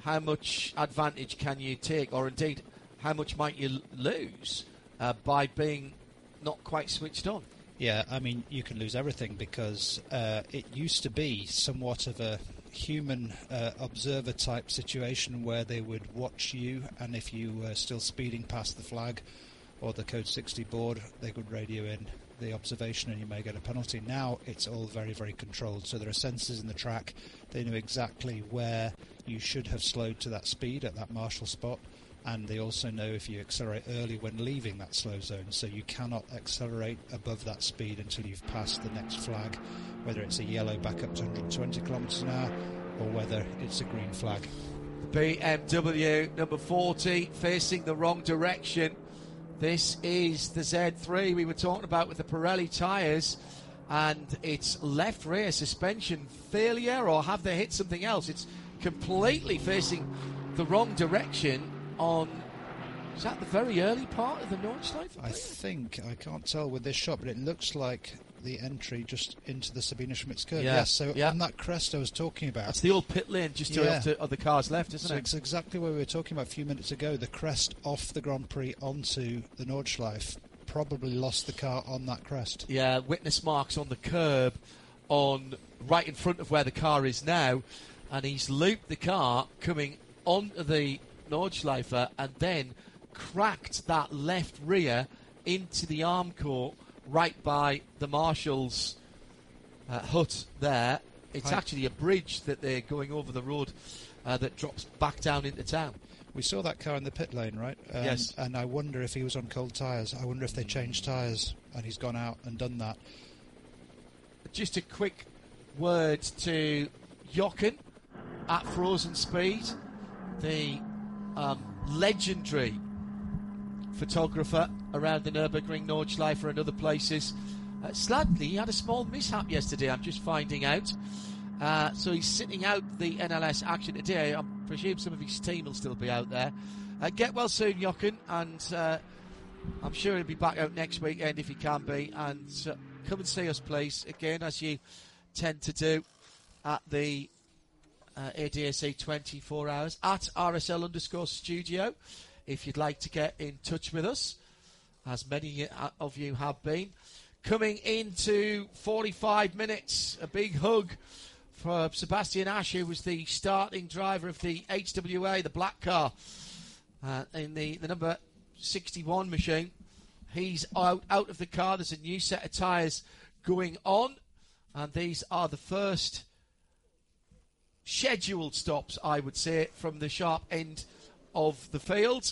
how much advantage can you take, or indeed how much might you lose by being not quite switched on? Yeah, I mean, you can lose everything because it used to be somewhat of a human observer type situation where they would watch you, and if you were still speeding past the flag or the code 60 board, they could radio in the observation and you may get a penalty. Now it's all very, very controlled, so there are sensors in the track. They know exactly where you should have slowed to that speed at that marshal spot, and they also know if you accelerate early when leaving that slow zone, so you cannot accelerate above that speed until you've passed the next flag, whether it's a yellow back up to 120 kilometres an hour or whether it's a green flag. BMW number 40 facing the wrong direction. This is the Z3 we were talking about with the Pirelli tyres, and it's left rear suspension failure, or have they hit something else? It's completely facing the wrong direction on, is that the very early part of the Nordschleife? I think, I can't tell with this shot, but it looks like the entry just into the Sabine Schmitz curve. Yeah. Yes, so on that crest I was talking about. That's the old pit lane just to the cars left, isn't it? It's exactly where we were talking about a few minutes ago. The crest off the Grand Prix onto the Nordschleife, probably lost the car on that crest. Yeah, witness marks on the curb on right in front of where the car is now, and he's looped the car coming onto the Nordschleife and then cracked that left rear into the Armco right by the Marshal's hut there. It's actually a bridge that they're going over the road that drops back down into town. We saw that car in the pit lane, right? Yes. And I wonder if he was on cold tyres. I wonder if they changed tyres and he's gone out and done that. Just a quick word to Jochen at Frozen Speed, the legendary photographer around the Nürburgring, Nordschleife and other places. Sadly, he had a small mishap yesterday, I'm just finding out. So he's sitting out the NLS action today. I presume some of his team will still be out there. Get well soon, Jochen, and I'm sure he'll be back out next weekend if he can be. And come and see us, please, again, as you tend to do at the ADAC 24 hours at RSL_studio if you'd like to get in touch with us, as many of you have been. Coming into 45 minutes, a big hug for Sebastian Ash, who was the starting driver of the HWA, the black car, in the number 61 machine. He's out of the car. There's a new set of tyres going on, and these are the first scheduled stops, I would say, from the sharp end of the field.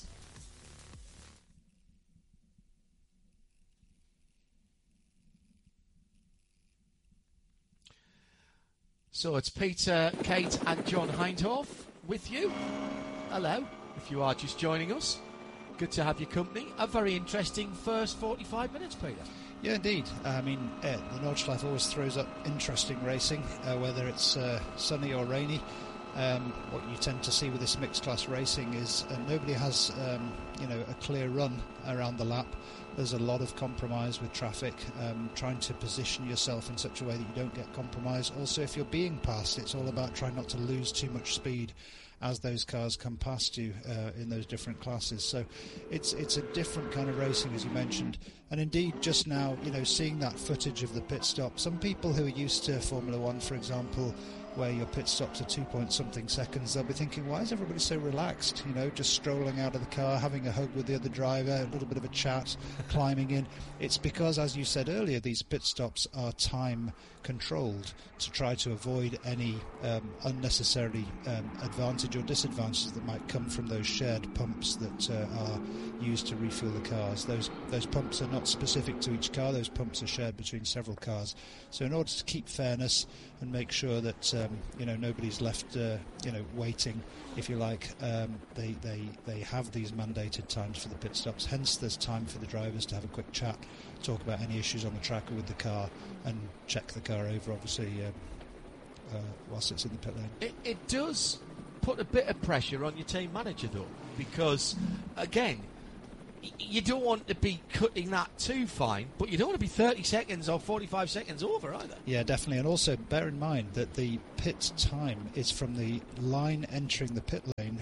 So it's Peter, Kate and John Hindhoff with you. Hello, if you are just joining us. Good to have your company. A very interesting first 45 minutes, Peter. Yeah, indeed. I mean, the Nordschleife always throws up interesting racing, whether it's sunny or rainy. What you tend to see with this mixed class racing is nobody has, a clear run around the lap. There's a lot of compromise with traffic, trying to position yourself in such a way that you don't get compromised. Also, if you're being passed, it's all about trying not to lose too much speed as those cars come past you in those different classes. So it's a different kind of racing, as you mentioned. And indeed, just now, seeing that footage of the pit stop, some people who are used to Formula One, for example, where your pit stops are 2-point-something seconds, they'll be thinking, why is everybody so relaxed? Just strolling out of the car, having a hug with the other driver, a little bit of a chat, climbing in. It's because, as you said earlier, these pit stops are time controlled to try to avoid any unnecessary advantage or disadvantages that might come from those shared pumps that are used to refuel the cars. Those pumps are not specific to each car. Those pumps are shared between several cars. So in order to keep fairness and make sure that nobody's left waiting, if you like, they have these mandated times for the pit stops. Hence, there's time for the drivers to have a quick chat, talk about any issues on the track or with the car, and check the car over, obviously, whilst it's in the pit lane. It does put a bit of pressure on your team manager, though, because, again, you don't want to be cutting that too fine, but you don't want to be 30 seconds or 45 seconds over either. Yeah, definitely. And also bear in mind that the pit time is from the line entering the pit lane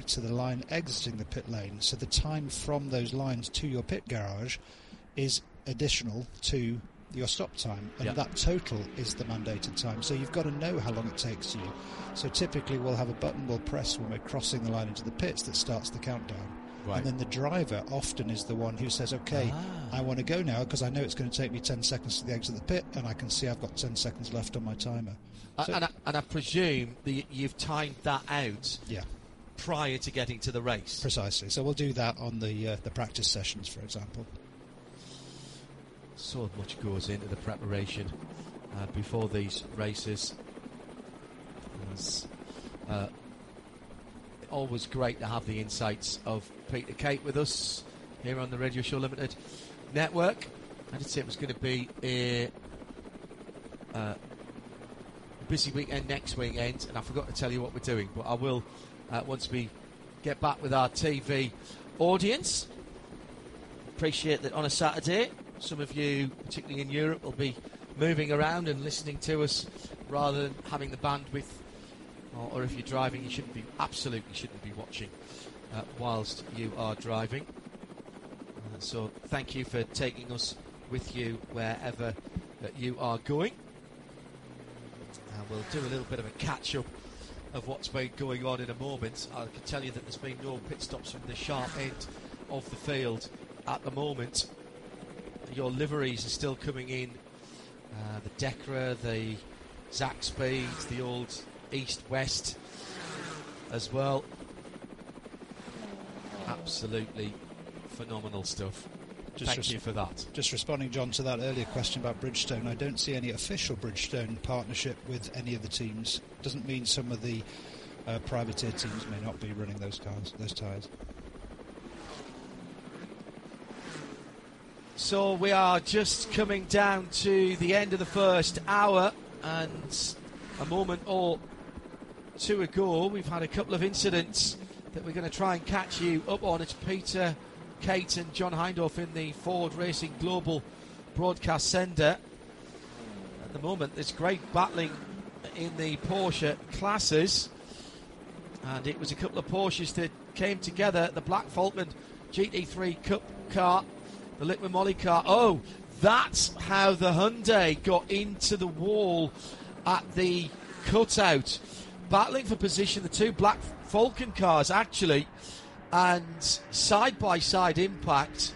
to the line exiting the pit lane. So the time from those lines to your pit garage is additional to your stop time, and that total is the mandated time. So you've got to know how long it takes you. So typically we'll have a button we'll press when we're crossing the line into the pits that starts the countdown. Right. And then the driver often is the one who says, okay, I want to go now because I know it's going to take me 10 seconds to the exit of the pit, and I can see I've got 10 seconds left on my timer. So, and I presume that you've timed that out prior to getting to the race. Precisely. So we'll do that on the practice sessions, for example. So much goes into the preparation before these races. It's always great to have the insights of Peter Kate with us here on the Radio Show Limited network. I did say it was going to be a busy weekend next weekend, and I forgot to tell you what we're doing, but I will once we get back with our TV audience. Appreciate that on a Saturday some of you, particularly in Europe, will be moving around and listening to us rather than having the bandwidth, or if you're driving, you absolutely shouldn't be watching whilst you are driving. So thank you for taking us with you wherever that you are going. We'll do a little bit of a catch-up of what's been going on in a moment. I can tell you that there's been no pit stops from the sharp end of the field at the moment. Your liveries are still coming in. The Decra, the Zaxby, the old East-West as well. Absolutely phenomenal stuff. Thank you for that. Just responding, John, to that earlier question about Bridgestone, I don't see any official Bridgestone partnership with any of the teams. Doesn't mean some of the privateer teams may not be running those tyres. So we are just coming down to the end of the first hour, and a moment or two ago we've had a couple of incidents that we're going to try and catch you up on. It's Peter, Kate and John Hindhaugh in the Ford Racing Global Broadcast Centre. At the moment there's great battling in the Porsche classes, and it was a couple of Porsches that came together. The Black Falkland GT3 Cup car, the Liqui Moly car. Oh, that's how the Hyundai got into the wall at the cutout. Battling for position, the two Black Falcon cars actually, and side-by-side impact.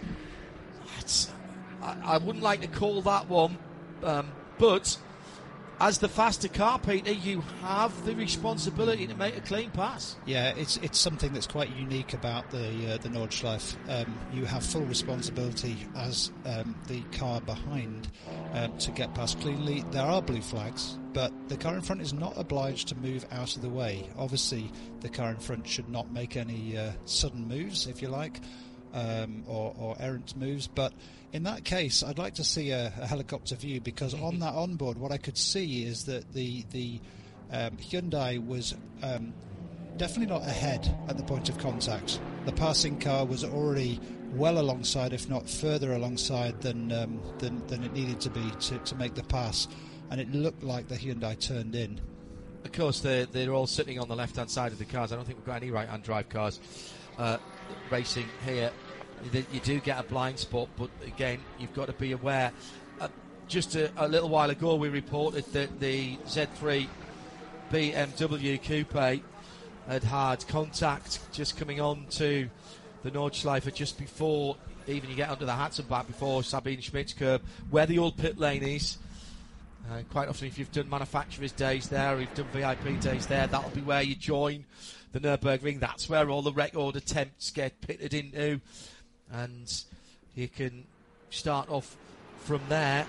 I wouldn't like to call that one, but as the faster car, Peter, you have the responsibility to make a clean pass. Yeah, it's something that's quite unique about the Nordschleife. You have full responsibility as the car behind to get past cleanly. There are blue flags, but the car in front is not obliged to move out of the way. Obviously, the car in front should not make any sudden moves, if you like, or errant moves, but in that case, I'd like to see a helicopter view, because on that onboard, what I could see is that the Hyundai was definitely not ahead at the point of contact. The passing car was already well alongside, if not further alongside than it needed to be to make the pass, and it looked like the Hyundai turned in. Of course, they're all sitting on the left-hand side of the cars. I don't think we've got any right-hand drive cars racing here. You do get a blind spot, but again, you've got to be aware. Just a little while ago, we reported that the Z3 BMW Coupe had contact just coming on to the Nordschleife just before even you get under the Hatzenbach, before Sabine Schmidt's curb, where the old pit lane is. Quite often, if you've done manufacturers' days there, or you've done VIP days there, that'll be where you join the Nürburgring. That's where all the record attempts get pitted into, and you can start off from there.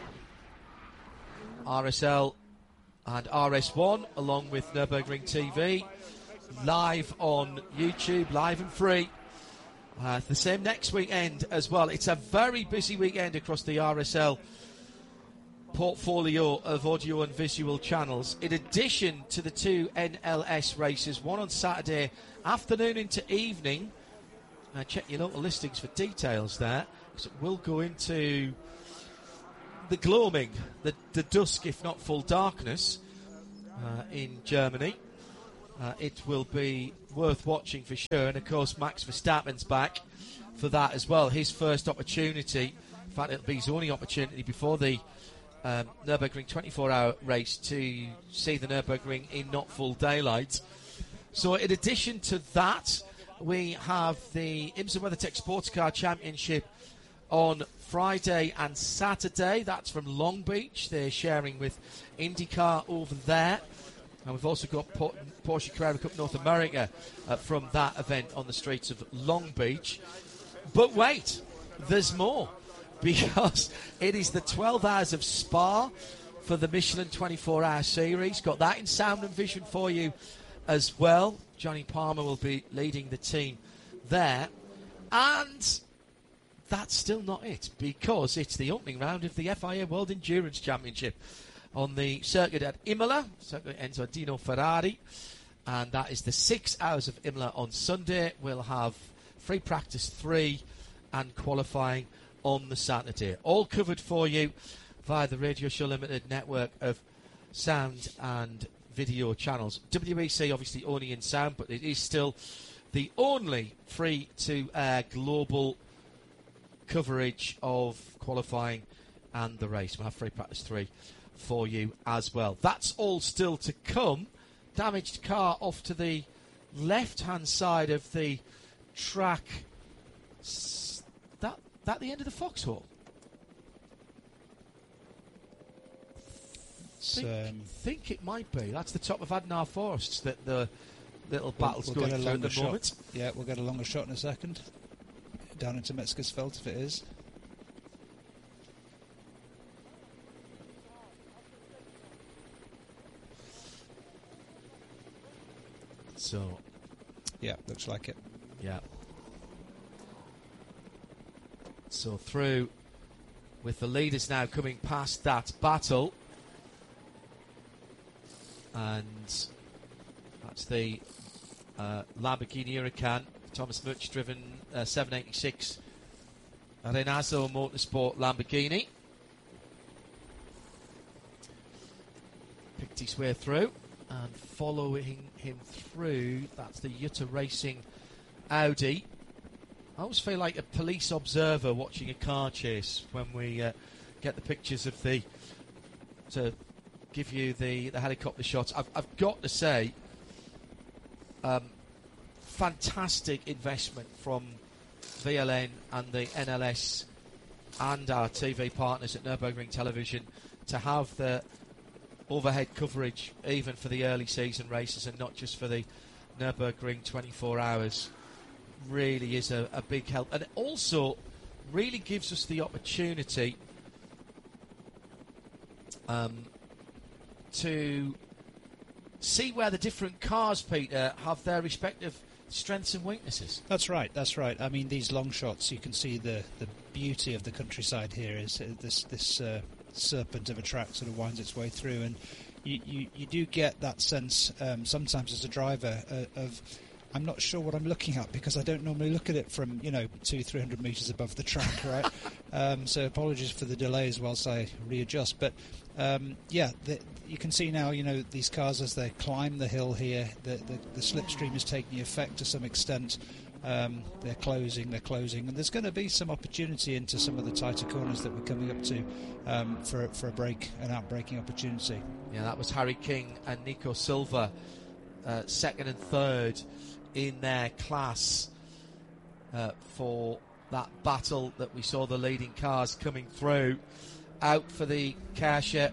RSL and RS1, along with Nürburgring TV, live on YouTube, live and free. The same next weekend as well. It's a very busy weekend across the RSL portfolio of audio and visual channels, in addition to the two NLS races, one on Saturday afternoon into evening. Check your local listings for details there, because it will go into the gloaming, the dusk if not full darkness in Germany. it will be worth watching for sure. And of course, Max Verstappen's back for that as well. His first opportunity, in fact, it'll be his only opportunity before the Nürburgring 24-hour race to see the Nürburgring in not full daylight. So in addition to that, we have the IMSA WeatherTech Sports Car Championship on Friday and Saturday. That's from Long Beach. They're sharing with IndyCar over there. And we've also got Porsche Carrera Cup North America from that event on the streets of Long Beach. But wait, there's more, because it is the 12 Hours of Spa for the Michelin 24-hour series. Got that in sound and vision for you as well. Johnny Palmer will be leading the team there. And that's still not it, because it's the opening round of the FIA World Endurance Championship on the circuit at Imola, circuit Enzo Dino Ferrari, and that is the 6 Hours of Imola on Sunday. We'll have free practice 3 and qualifying on the Saturday. All covered for you via the Radio Show Limited network of sound and video channels. WEC obviously only in sound, but it is still the only free-to-air global coverage of qualifying and the race. We'll have free practice 3 for you as well. That's all still to come. Damaged car off to the left-hand side of the track. That the end of the Foxhole? Think it might be. That's the top of Adnar Forests that the little battle's going through at the moment. Yeah, we'll get a longer shot in a second. Down into Metzgersfeld if it is. So, yeah, looks like it. Yeah. So through with the leaders now coming past that battle. And that's the Lamborghini Huracan, Thomas Mutch driven 786 Renazo Motorsport Lamborghini. Picked his way through, and following him through, that's the Jutta Racing Audi. I always feel like a police observer watching a car chase when we get the pictures of to give you the helicopter shots. I've got to say, fantastic investment from VLN and the NLS and our TV partners at Nürburgring Television to have the overhead coverage even for the early season races and not just for the Nürburgring 24 hours. Really is a big help, and it also really gives us the opportunity to see where the different cars, Peter, have their respective strengths and weaknesses. That's right. I mean, these long shots, you can see the beauty of the countryside here is this serpent of a track sort of winds its way through, and you do get that sense sometimes as a driver of I'm not sure what I'm looking at, because I don't normally look at it from 200-300 metres above the track, right? So apologies for the delays whilst I readjust, but you can see now, these cars as they climb the hill here, the slipstream is taking effect to some extent. They're closing, and there's going to be some opportunity into some of the tighter corners that we're coming up to for an out-braking opportunity. Yeah, that was Harry King and Nico Silva, second and third in their class for that battle that we saw the leading cars coming through. Out for the Kasia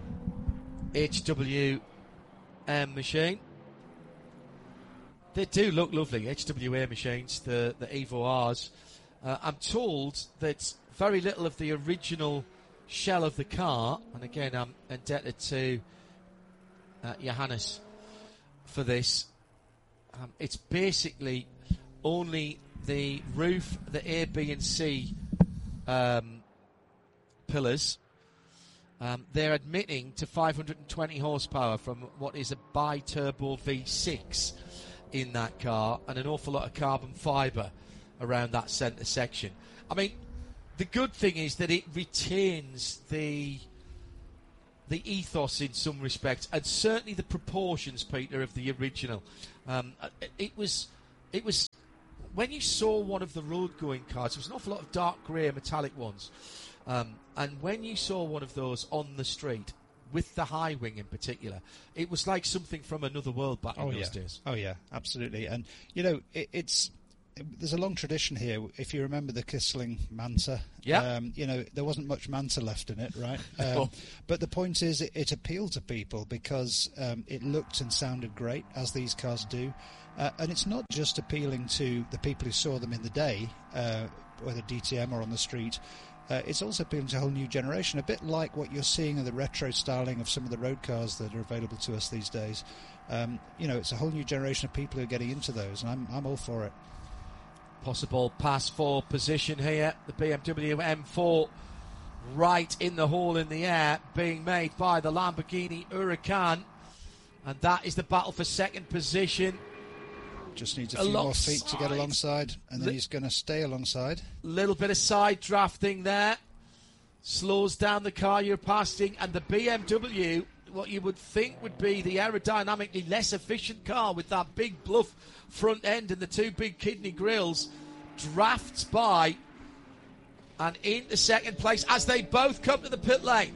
HWM machine. They do look lovely, HWA machines, the Evo Rs. I'm told that very little of the original shell of the car, and again I'm indebted to Johannes for this, it's basically only the roof, the A, B and C pillars. They're admitting to 520 horsepower from what is a bi-turbo V6 in that car, and an awful lot of carbon fibre around that centre section. I mean, the good thing is that it retains the the ethos in some respects, and certainly the proportions, Peter, of the original. It was when you saw one of the road-going cars, there was an awful lot of dark grey metallic ones, and when you saw one of those on the street, with the high wing in particular, it was like something from another world back in those days. Oh yeah, absolutely. And there's a long tradition here. If you remember the Kissling Manta, there wasn't much Manta left in it, right? But the point is, it appealed to people because it looked and sounded great, as these cars do. And it's not just appealing to the people who saw them in the day, whether DTM or on the street. It's also appealing to a whole new generation, a bit like what you're seeing in the retro styling of some of the road cars that are available to us these days. It's a whole new generation of people who are getting into those, and I'm all for it. Possible pass for position here. The BMW M4 right in the hole in the air, being made by the Lamborghini Huracan, and that is the battle for second position. Just needs a few more feet to get alongside, and then he's going to stay alongside. Little bit of side drafting there. Slows down the car you're passing, and the BMW, what you would think would be the aerodynamically less efficient car with that big bluff front end and the two big kidney grills, drafts by and into second place as they both come to the pit lane.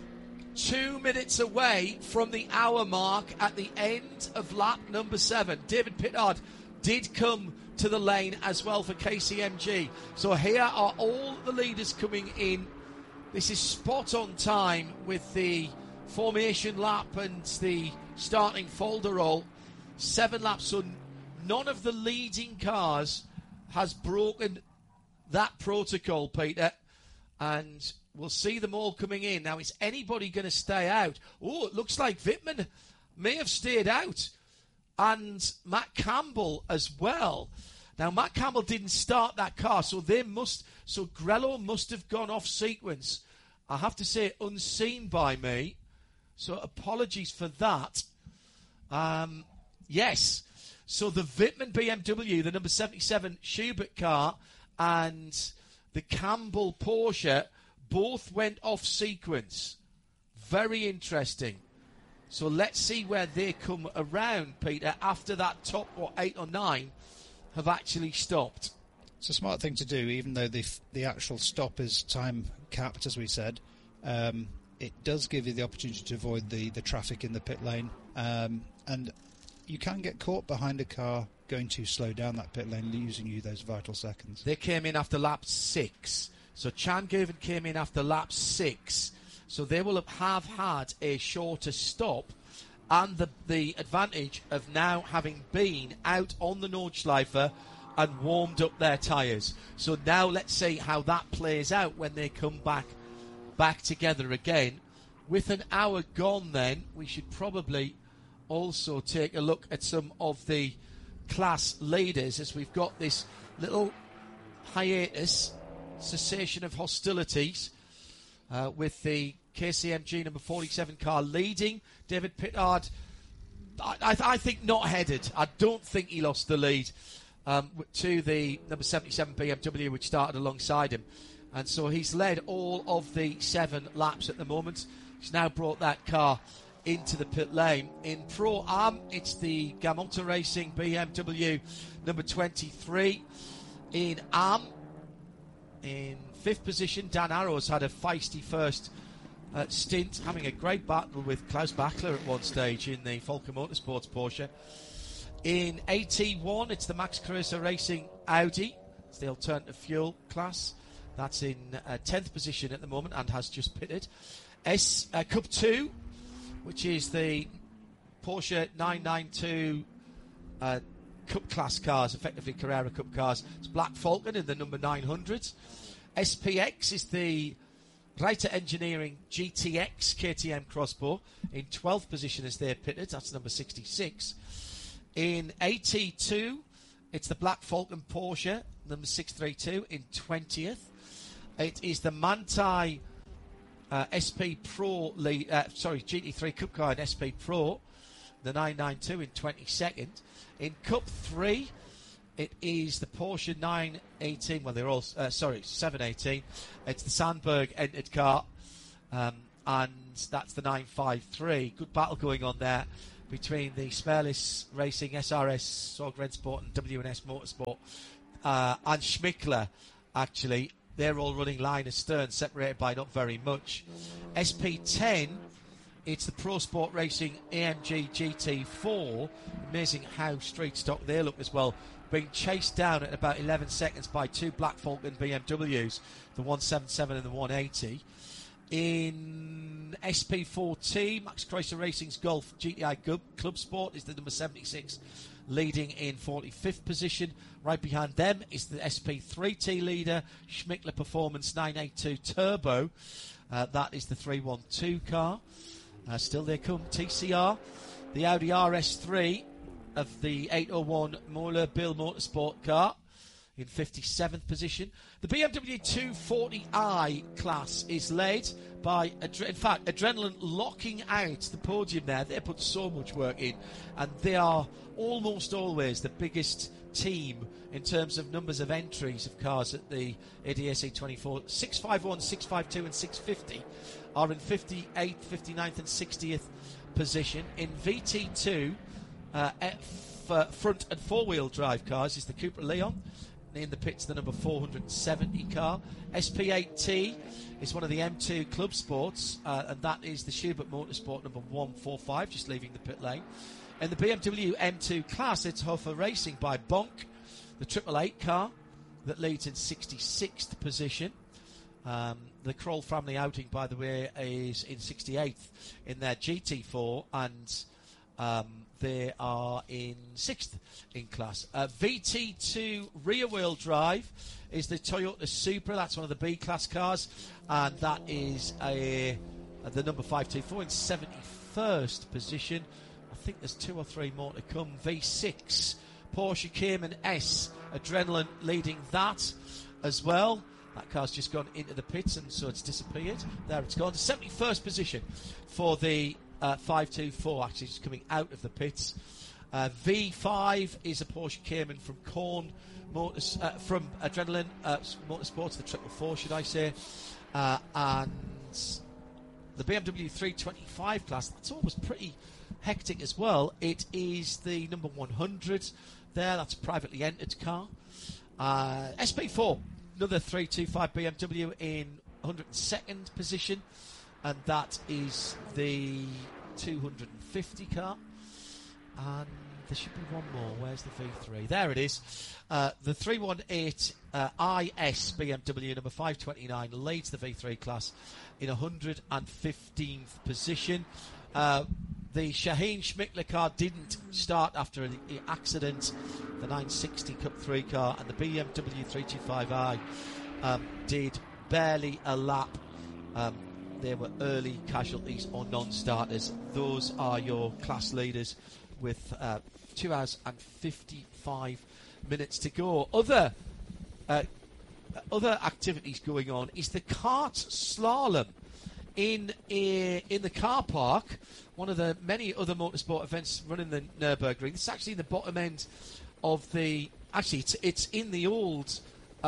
2 minutes away from the hour mark at the end of lap number 7. David Pittard did come to the lane as well for KCMG. So here are all the leaders coming in. This is spot on time with the formation lap and the starting folderol. 7 laps, so none of the leading cars has broken that protocol, Peter. And we'll see them all coming in. Now, is anybody going to stay out? Oh, it looks like Wittmann may have stayed out. And Matt Campbell as well. Now, Matt Campbell didn't start that car, so Grello must have gone off sequence. I have to say, unseen by me. So apologies for that. Yes. So the Wittmann BMW, the number 77 Schubert car, and the Campbell Porsche both went off sequence. Very interesting. So let's see where they come around, Peter, after that top, 8 or 9 have actually stopped. It's a smart thing to do, even though the actual stop is time capped, as we said. It does give you the opportunity to avoid the traffic in the pit lane. And you can get caught behind a car going too slow down that pit lane, losing you those vital seconds. They came in after lap 6. So Chan-Govan came in after lap 6. So they will have had a shorter stop and the advantage of now having been out on the Nordschleife and warmed up their tyres. So now let's see how that plays out when they come back together again. With an hour gone then, we should probably also take a look at some of the class leaders as we've got this little hiatus, cessation of hostilities, with the KCMG number 47 car leading. David Pittard, I think not headed. I don't think he lost the lead to the number 77 BMW, which started alongside him. And so he's led all of the 7 laps at the moment. He's now brought that car into the pit lane. In Pro-Am, it's the Gamonta Racing BMW number 23. In Am, in 5th position, Dan Arrows had a feisty first stint, having a great battle with Klaus Bachler at one stage in the Volker Motorsports Porsche. In AT1, it's the Max Kröser Racing Audi. It's the alternative fuel class. That's in 10th position at the moment and has just pitted. Cup 2, which is the Porsche 992 Cup class cars, effectively Carrera Cup cars. It's Black Falcon in the number 900. SPX is the Reiter Engineering GTX KTM Crossbow in 12th position as they're pitted. That's number 66. In AT2, it's the Black Falcon Porsche, number 632, in 20th. It is the Manthey SP Pro, GT3 Cup car in SP Pro, the 992 in 22nd. In Cup 3, it is the Porsche 918, well, they're all, 718. It's the Sandberg entered car, and that's the 953. Good battle going on there between the Sperlis Racing, SRS, Sorg Rennsport and W&S Motorsport, and Schmickler, actually. They're all running line astern, separated by not very much. SP10, it's the Pro Sport Racing AMG GT4. Amazing how straight stock they look as well. Being chased down at about 11 seconds by two Black Falcon BMWs, the 177 and the 180. In SP14, Max Chrysler Racing's Golf GTI Club Sport is the number 76, leading in 45th position. Right behind them is the SP3T leader, Schmickler Performance 982 Turbo. That is the 312 car. Still they come, TCR. The Audi RS3 of the 801 Moeller Bill Motorsport car in 57th position. The BMW 240i class is led by, in fact, Adrenaline locking out the podium there. They put so much work in, and they are almost always the biggest team in terms of numbers of entries of cars at the ADSA 24. 651, 652 and 650 are in 58th, 59th and 60th position. In VT2, front and four-wheel drive cars is the Cupra Leon. In the pits, the number 470 car. SP8T is one of the M2 Club Sports, and that is the Schubert Motorsport number 145, just leaving the pit lane. In the BMW M2 class, it's Hofer Racing by Bonk, the 888 car that leads in 66th position. The Kroll family outing, by the way, is in 68th in their GT4, and they are in 6th in class. VT2 rear-wheel drive is the Toyota Supra. That's one of the B-class cars, and that is the number 524 in 71st position. I think there's 2 or 3 more to come. V6 Porsche Cayman S, Adrenaline leading that as well. That car's just gone into the pits, and so it's disappeared. There it's gone. 71st position for the 524, actually, just coming out of the pits. V5 is a Porsche Cayman from Korn Motors, from Adrenaline Motorsports, the 444, should I say. And the BMW 325 class, that's always pretty hectic as well. It is the number 100 there. That's a privately entered car. SP4, another 325 BMW in 102nd position, and that is the 250 car. And there should be one more. Where's the V3? There it is. The 318 IS BMW number 529 leads the V3 class in 115th position. The Shaheen Schmickler car didn't start after an accident. The 960 Cup 3 car and the BMW 325i did barely a lap. They were early casualties or non-starters. Those are your class leaders with 2 hours and 55 minutes to go. Other activities going on is the kart slalom in the car park. One of the many other motorsport events running the Nürburgring. This is actually the bottom end of the. Actually, it's in the old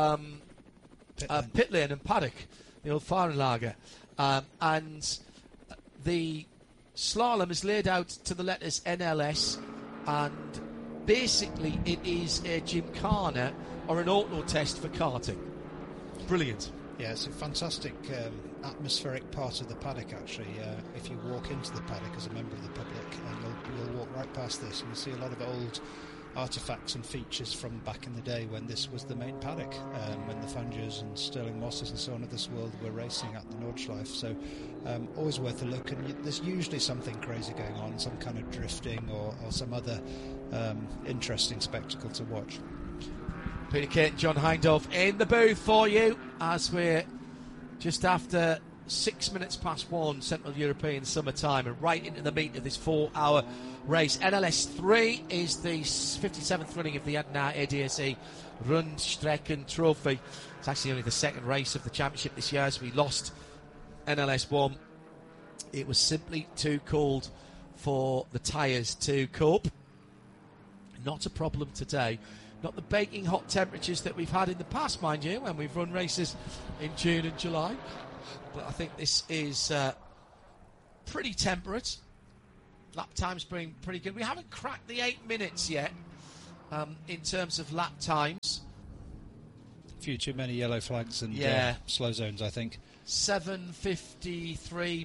pit lane and paddock, the old Fahrenlager, and the slalom is laid out to the letters NLS, and basically it is a gymkhana or an auto test for karting. Brilliant. Yeah, it's a fantastic atmospheric part of the paddock, actually. If you walk into the paddock as a member of the public, you'll walk right past this, and you'll see a lot of old artefacts and features from back in the day when this was the main paddock, when the Fangers and Sterling Mosses and so on of this world were racing at the Nordschleife. So always worth a look, and there's usually something crazy going on, some kind of drifting or some other interesting spectacle to watch. Peter Kate and John Hindhaugh in the booth for you as we're just after 6 minutes past 1 Central European Summer Time, and right into the meat of this 4-hour race. NLS 3 is the 57th running of the ADAC Rundstrecken Trophy. It's actually only the second race of the championship this year, as we lost NLS 1. It was simply too cold for the tyres to cope. Not a problem today. Not the baking hot temperatures that we've had in the past, mind you, when we've run races in June and July. But I think this is pretty temperate. Lap time's been pretty good. We haven't cracked the 8 minutes yet in terms of lap times. A few too many yellow flags and slow zones, I think. 7:53,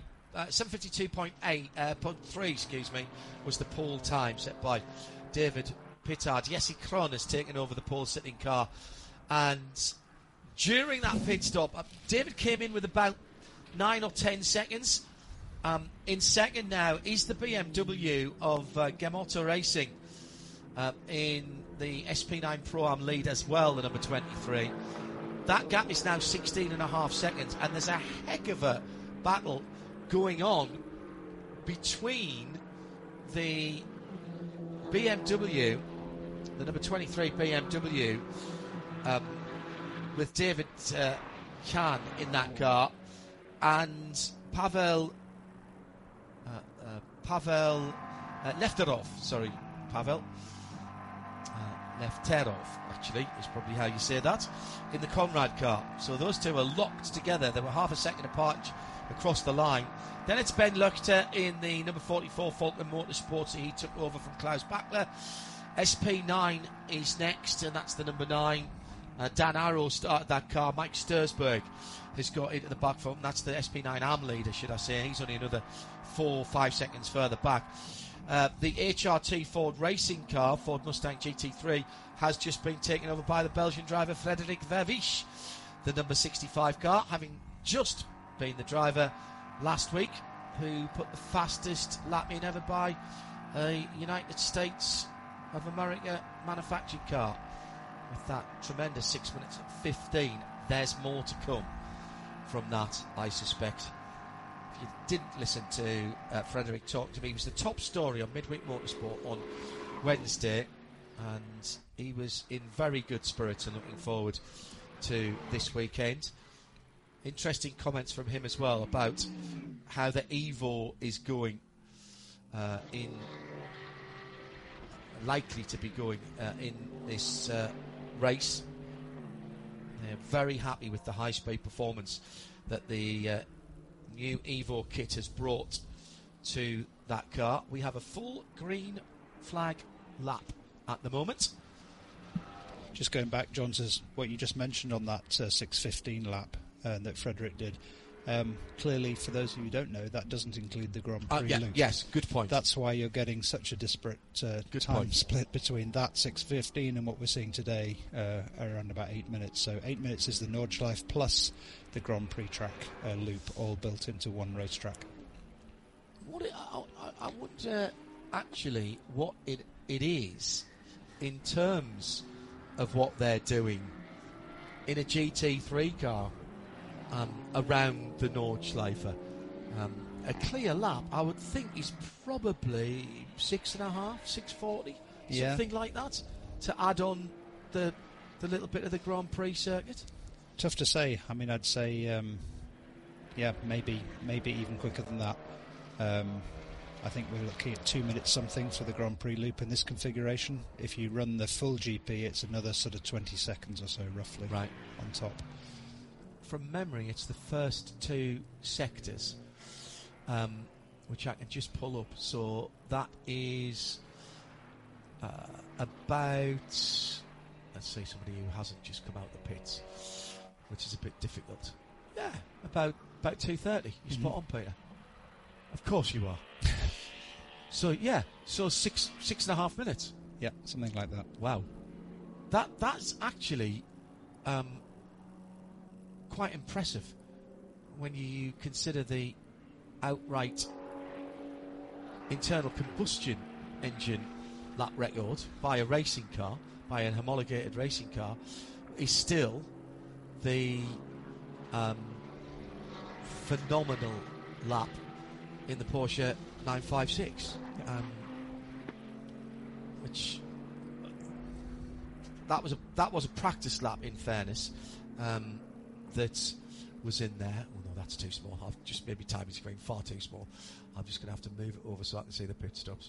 7:52.3, excuse me, was the pole time set by David Pittard. Jesse Krohn has taken over the pole-sitting car, and during that pit stop, David came in with about 9 or 10 seconds. In second now is the BMW of Gemotto Racing in the SP9 Pro-Am lead as well, the number 23. That gap is now 16.5 seconds, and there's a heck of a battle going on between the BMW, the number 23 BMW, with David Kahn in that car, and Pavel Lefterov. Sorry, Pavel Lefterov, actually, is probably how you say that, in the Conrad car. So those two are locked together. They were half a second apart across the line. Then it's Ben Luchter in the number 44 Falcon Motorsports. He took over from Klaus Bachler. SP9 is next, and that's the number 9. Dan Arrow started that car. Mike Stursberg has got into the back front. That's the SP9 AM leader, should I say. He's only another 4 or 5 seconds further back. The HRT Ford racing car, Ford Mustang GT3, has just been taken over by the Belgian driver Frederik Vervisch. The number 65 car, having just been the driver last week, who put the fastest lap in ever by a United States of America manufactured car, with that tremendous 6 minutes and 15. There's more to come from that, I suspect. If you didn't listen to Frederick talk to me, he was the top story on Midweek Motorsport on Wednesday, and he was in very good spirits and looking forward to this weekend. Interesting comments from him as well about how the Evo is going, likely to be going in this race. They're very happy with the high-speed performance that the new Evo kit has brought to that car. We have a full green flag lap at the moment. Just going back, John, says what you just mentioned on that 6:15 lap that Frederick did. Clearly, for those of you who don't know, that doesn't include the Grand Prix loop. Yes, good point. That's why you're getting such a disparate time split between that 6:15 and what we're seeing today, around about 8 minutes. So 8 minutes is the Nordschleife plus the Grand Prix track loop, all built into one racetrack. I wonder actually what it is in terms of what they're doing in a GT3 car around the Nordschleife. A clear lap, I would think, is probably 6.5, 6:40, something like that, to add on the little bit of the Grand Prix circuit. Tough to say. I mean, I'd say, maybe even quicker than that. I think we're looking at 2 minutes something for the Grand Prix loop in this configuration. If you run the full GP, it's another sort of 20 seconds or so, roughly, right on top. From memory, it's the first two sectors, which I can just pull up. So that is about, let's say somebody who hasn't just come out the pits, which is a bit difficult. Yeah, about 2:30. You're spot on, Peter. Of course you are. So 6.5 minutes. Yeah, something like that. Wow, that's actually quite impressive when you consider the outright internal combustion engine lap record by a racing car, by an homologated racing car, is still the phenomenal lap in the Porsche 956, which that was a practice lap, in fairness, that was in there. Oh no, that's too small. I've just maybe timing screen far too small. I'm just going to have to move it over so I can see the pit stops.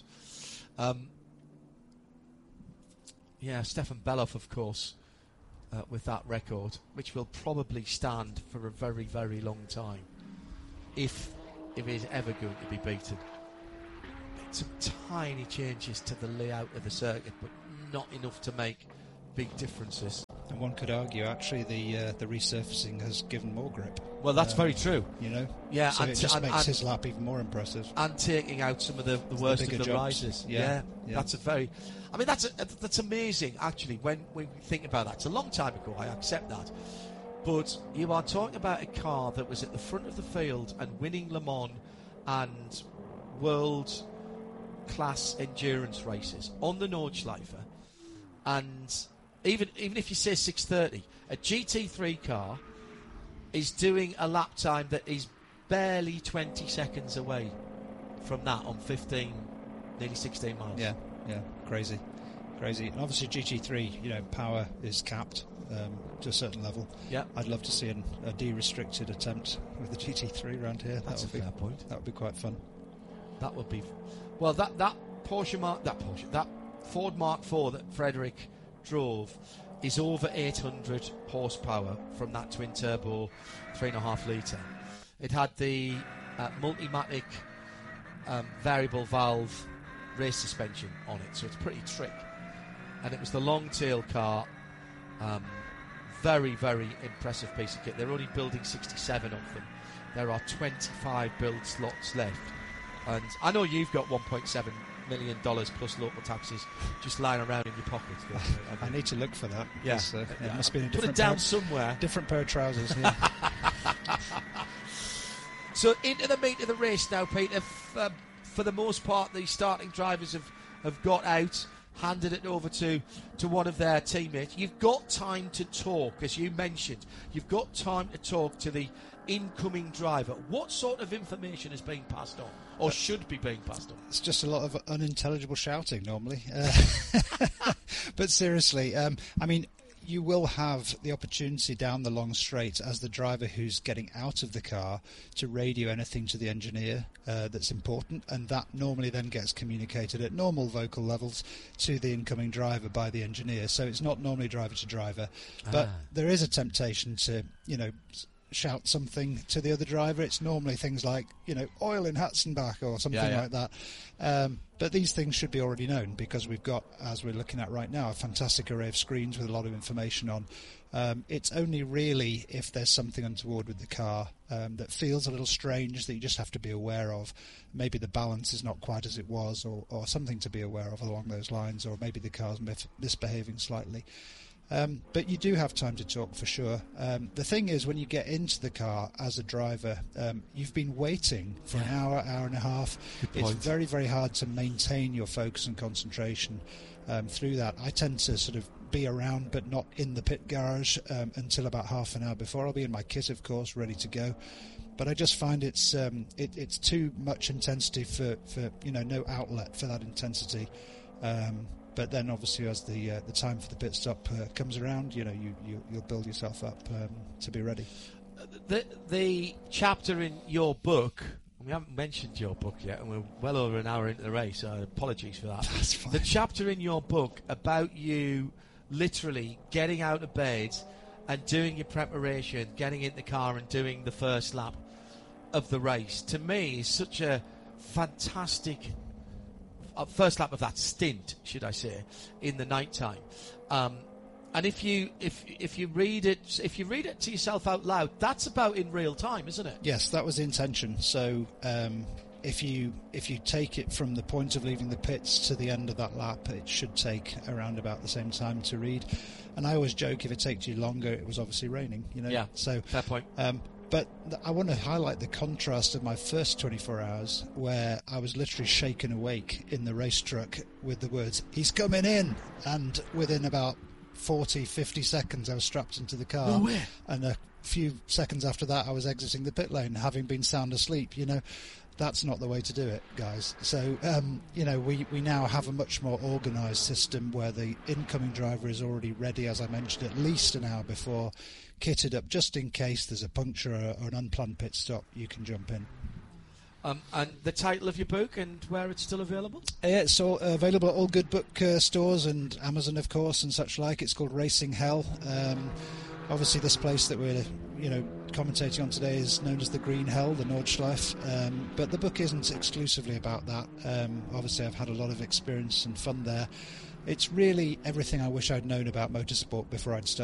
Stefan Bellof, of course, with that record, which will probably stand for a very, very long time, if if he's ever going to be beaten. Some tiny changes to the layout of the circuit, but not enough to make big differences. And one could argue, actually, the resurfacing has given more grip. Well, that's very true. You know, yeah, so it just makes his lap even more impressive. And taking out some of the worst of the jumps. rises. Yeah, that's a very. I mean, that's amazing. Actually, when we think about that, it's a long time ago. I accept that, but you are talking about a car that was at the front of the field and winning Le Mans and world class endurance races on the Nordschleife, and even if you say 6:30, a GT3 car is doing a lap time that is barely 20 seconds away from that on 15, nearly 16 miles. Yeah, crazy. And obviously GT3, you know, power is capped to a certain level. Yeah, I'd love to see a de-restricted attempt with the GT3 around here. That's a fair point. That would be quite fun. That would be. Well, that Ford Mark IV that Frederick drove is over 800 horsepower from that twin turbo 3.5 litre. It had the Multimatic variable valve race suspension on it, so it's pretty trick. And it was the long tail car. Very, very impressive piece of kit. They're only building 67 of them. There are 25 build slots left. And I know you've got $1.7 million plus local taxes just lying around in your pockets. I need to look for that. Yeah, it must be in a put it down somewhere. Different pair of trousers. Yeah. So into the meat of the race now, Peter. For the most part, the starting drivers have got out, handed it over to one of their teammates. You've got time to talk, as you mentioned. You've got time to talk to the incoming driver. What sort of information is being passed on, or should be being passed on? It's just a lot of unintelligible shouting normally. But seriously, I mean, you will have the opportunity down the long straight as the driver who's getting out of the car to radio anything to the engineer that's important, and that normally then gets communicated at normal vocal levels to the incoming driver by the engineer. So it's not normally driver to driver, but there is a temptation to, you know, shout something to the other driver. It's normally things like, you know, oil in Hatzenbach or something like that. But these things should be already known, because we've got, as we're looking at right now, a fantastic array of screens with a lot of information on. It's only really if there's something untoward with the car that feels a little strange that you just have to be aware of. Maybe the balance is not quite as it was, or something to be aware of along those lines, or maybe the car's misbehaving slightly. But you do have time to talk for sure. The thing is, when you get into the car as a driver, you've been waiting for an hour and a half. It's very, very hard to maintain your focus and concentration through that. I tend to sort of be around, but not in the pit garage until about half an hour before. I'll be in my kit, of course, ready to go. But I just find it's too much intensity for you know, no outlet for that intensity. But then, obviously, as the time for the pit stop comes around, you know, you'll build yourself up to be ready. The chapter in your book, we haven't mentioned your book yet, and we're well over an hour into the race, so apologies for that. That's fine. The chapter in your book about you literally getting out of bed and doing your preparation, getting in the car and doing the first lap of the race, to me is such a fantastic first lap of that stint, should I say, in the night time. And if you read it to yourself out loud, that's about in real time, isn't it? Yes, that was the intention. So if you take it from the point of leaving the pits to the end of that lap, it should take around about the same time to read. And I always joke, if it takes you longer, it was obviously raining, you know. Yeah, so fair point. But I want to highlight the contrast of my first 24 hours, where I was literally shaken awake in the race truck with the words, "He's coming in!" And within about 40, 50 seconds, I was strapped into the car. No way. And a few seconds after that, I was exiting the pit lane, having been sound asleep. You know, that's not the way to do it, guys. So, you know, we now have a much more organised system where the incoming driver is already ready, as I mentioned, at least an hour before, kitted up just in case there's a puncture or an unplanned pit stop. You can jump in. And the title of your book and where it's still available? It's all available at all good book stores and Amazon, of course, and such like. It's called Racing Hell. Obviously, this place that we're commentating on today is known as the Green Hell, the Nordschleife, but the book isn't exclusively about that. Obviously, I've had a lot of experience and fun there. It's really everything I wish I'd known about motorsport before I'd started.